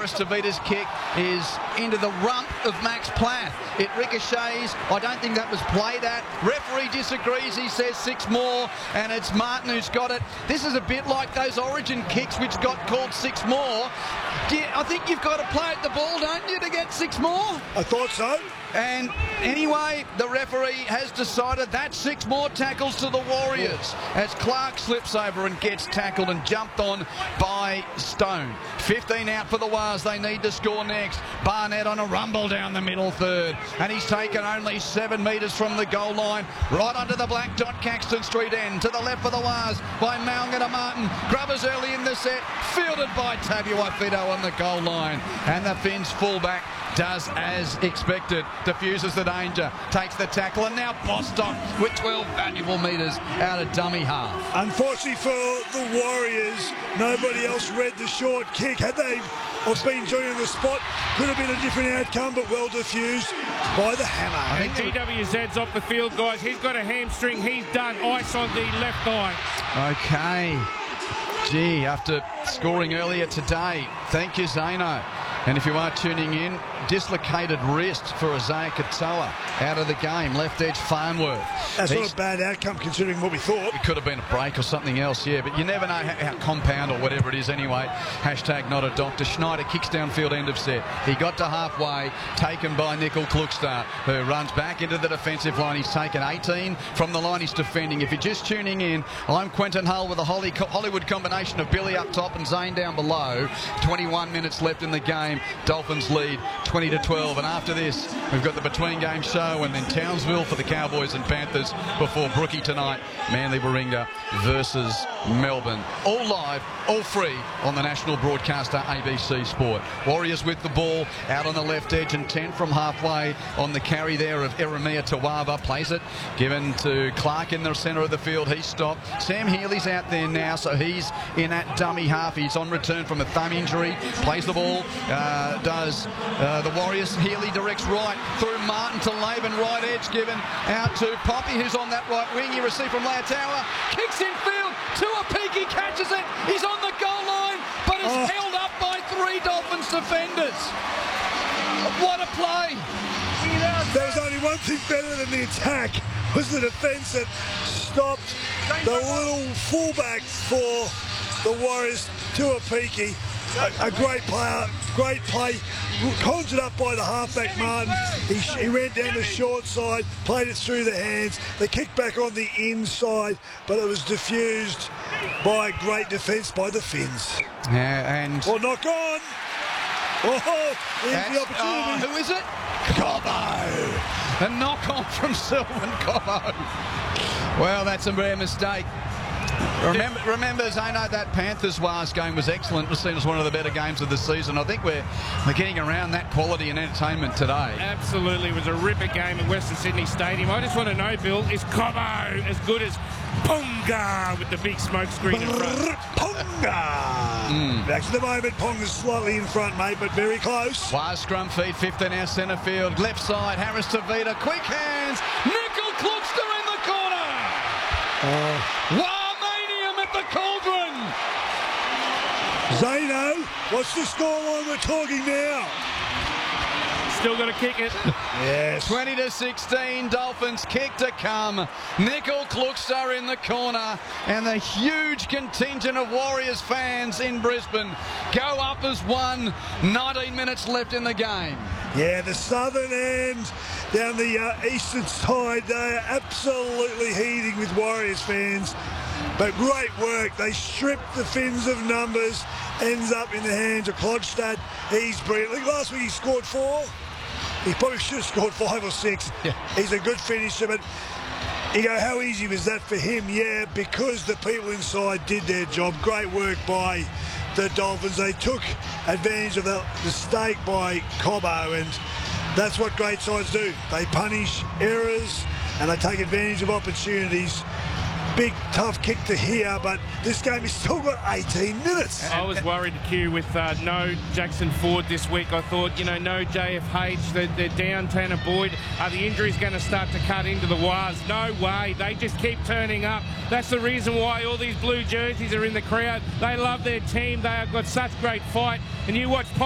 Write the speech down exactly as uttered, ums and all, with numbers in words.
Harris Tavita's kick is into the rump of Max Platt. It ricochets. I don't think that was played at. Referee disagrees. He says six more, and it's Martin who's got it. This is a bit like those Origin kicks which got called six more. Do you, I think you've got to play at the ball, don't you, to get six more? I thought so. And anyway, the referee has decided that's six more tackles to the Warriors as Clark slips over and gets tackled and jumped on by Stone. fifteen out for the Wars. They need to score next. Barnett on a rumble down the middle third, and he's taken only seven metres from the goal line, right onto the black dot Caxton Street end. To the left for the Wars by Maungata Martin. Grubbers early in the set, fielded by Tabuai-Fidow on the goal line, and the Finns fullback does as expected, diffuses the danger, takes the tackle, and now Bostock with twelve valuable metres out of dummy half. Unfortunately for the Warriors, nobody else read the short kick. Had they or been joining the spot, could have been a different outcome, but well diffused by the hammer. And T W Z's off the field, guys. He's got a hamstring. He's done. Ice on the left thigh. Okay. Gee, after scoring earlier today, thank you, Zano. And if you are tuning in, dislocated wrist for Isaiah Katoa out of the game. Left edge Farnworth. That's He's, not a bad outcome considering what we thought. It could have been a break or something else, yeah, but you never know how, how compound or whatever it is anyway. Hashtag not a doctor. Schneider kicks downfield, end of set. He got to halfway, taken by Nickel Klukstar, who runs back into the defensive line. He's taken eighteen from the line he's defending. If you're just tuning in, I'm Quentin Hull with a Hollywood combination of Billy up top and Zane down below. twenty-one minutes left in the game. Dolphins lead twenty to twelve, and after this we've got the between game show and then Townsville for the Cowboys and Panthers before Brookie tonight, Manly Warringah versus Melbourne. All live, all free on the national broadcaster A B C Sport. Warriors with the ball out on the left edge and ten from halfway on the carry there of Eremia Tawaba. Plays it, given to Clark in the centre of the field. He's stopped. Sam Healy's out there now, so he's in that dummy half. He's on return from a thumb injury. Plays the ball, uh, does uh, the Warriors. Healy directs right through Martin to Laban, right edge given out to Poppy, who's on that right wing. He received from Leotawa, kicks in field, Tuapiki catches it. He's on the goal line, but is oh. held up by three Dolphins defenders. What a play! There was only one thing better than the attack, was the defence that stopped the little fullback for the Warriors, Tuapiki. A, a great player, great play, conjured up by the halfback Martin. He, he ran down the short side, played it through the hands. The kick back on the inside, but it was diffused by great defence by the Finns. Yeah, and well, knock on. Oh, here's the opportunity. Oh, who is it? Cobbo. A knock on from Sylvan Cobbo. Well, that's a rare mistake. Remember, remember, Zano, that Panthers-Wars game was excellent. It was seen as one of the better games of the season. I think we're, we're getting around that quality and entertainment today. Absolutely. It was a ripper game at Western Sydney Stadium. I just want to know, Bill, is Cobbo as good as Ponga with the big smoke screen in front? Ponga! Mm. Back to the moment, Ponga's slightly in front, mate, but very close. Wires scrum feed, fifteen out centre field. Left side, Harris Tavita, quick hands. Nickel Klukstar in the corner. Uh, wow! The Cauldron. Zano, what's the scoreline we're talking now? Still got to kick it. Yes. twenty to sixteen, Dolphins kick to come. Nickel Klukstar in the corner, and the huge contingent of Warriors fans in Brisbane go up as one. nineteen minutes left in the game. Yeah, the southern end down the uh, eastern side, they're absolutely heating with Warriors fans. But great work. They stripped the Finns of numbers. Ends up in the hands of Klodstad. He's brilliant. Last week he scored four. He probably should have scored five or six. Yeah. He's a good finisher, but you go, how easy was that for him? Yeah, because the people inside did their job. Great work by the Dolphins. They took advantage of the mistake by Cobbo, and that's what great sides do. They punish errors and they take advantage of opportunities. Big, tough kick to here, but this game has still got eighteen minutes. I was worried, Q, with uh, no Jackson Ford this week. I thought, you know, no J F H, they're, they're down Tanner Boyd. Are the injuries going to start to cut into the Wars? No way. They just keep turning up. That's the reason why all these blue jerseys are in the crowd. They love their team. They have got such great fight. And you watch